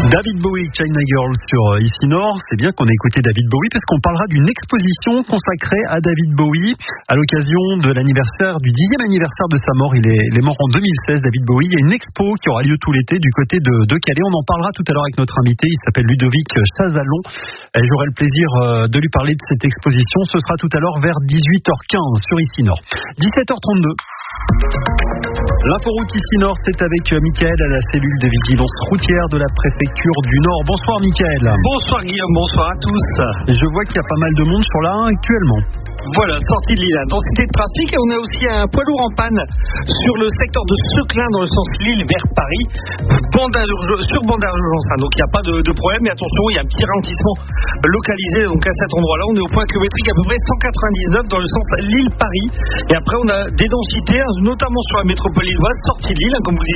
David Bowie, China Girl sur Ici Nord. C'est bien qu'on ait écouté David Bowie parce qu'on parlera d'une exposition consacrée à David Bowie à l'occasion de l'anniversaire, du 10e anniversaire de sa mort. Il est mort en 2016, David Bowie. Il y a une expo qui aura lieu tout l'été du côté de Calais. On en parlera tout à l'heure avec notre invité. Il s'appelle Ludovic Chazalon. Et j'aurai le plaisir de lui parler de cette exposition. Ce sera tout à l'heure vers 18h15 sur Ici Nord. 17h32. L'inforoute Ici Nord, c'est avec Mickaël à la cellule de vigilance routière de la préfecture du Nord. Bonsoir Mickaël. Bonsoir Guillaume, bonsoir à tous. Je vois qu'il y a pas mal de monde sur la 1 actuellement. Voilà, sortie de Lille, densité de trafic, et on a aussi un poids lourd en panne sur le secteur de Seclin dans le sens Lille vers Paris, sur bande d'urgence, donc il n'y a pas de problème, mais attention, il y a un petit ralentissement localisé donc à cet endroit-là. On est au point kilométrique à peu près 199 dans le sens Lille-Paris, et après on a des densités, notamment sur la métropole lilloise, sortie de Lille, comme vous le